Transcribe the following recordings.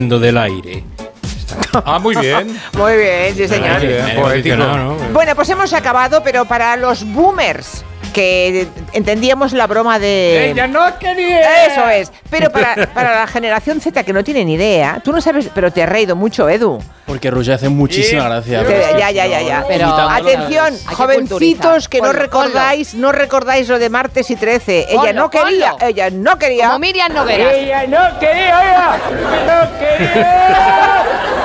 del aire. Ah, muy bien. Muy bien, sí señor. Poético, ¿no? Bueno, pues hemos acabado, pero para los boomers, que entendíamos la broma de... ¡Ella no quería! Eso es. Pero para la generación Z, que no tiene ni idea, tú no sabes, pero te has reído mucho, Edu. Porque Rusia hace muchísima gracia. Ya. Pero atención, jovencitos que no recordáis lo de martes y 13. Ella no quería. Como Miriam Nogueras. ¡Ella no quería! ¡No quería!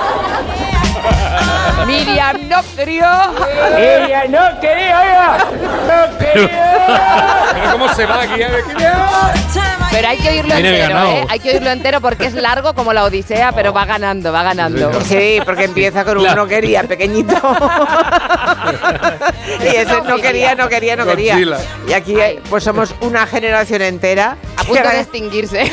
Miriam no quería. ¡Ella no quería! ¡No quería! Pero cómo se va aquí. Pero hay que oírlo entero, ¿eh? Hay que oírlo entero porque es largo como la Odisea, pero va ganando. Sí, porque empieza con un no quería, pequeñito. Y ese no quería. Y aquí pues somos una generación entera. A punto de extinguirse.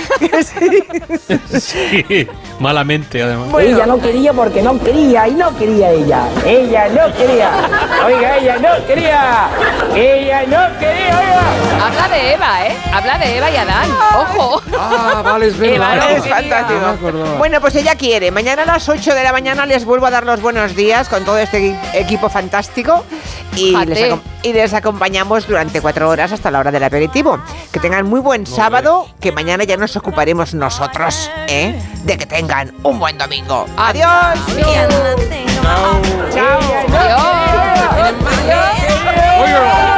Sí, malamente además. Bueno. Ella no quería porque no quería y no quería ella. Ella no quería. Oiga, ella no quería. Ella no quería, oiga. Habla de Eva, ¿eh? Habla de Eva y Adán. ¡Ojo! Ah, vale, es Eva verdad. no Es fantástico. No me acordaba. Bueno, pues ella quiere. Mañana a las 8 de la mañana les vuelvo a dar los buenos días con todo este equipo fantástico y les acompañamos durante 4 horas hasta la hora del aperitivo. Que tengan muy buen sábado, que mañana ya nos ocuparemos nosotros, de que tengan un buen domingo. ¡Adiós! Chao. ¡Chao! Adiós. Oiga.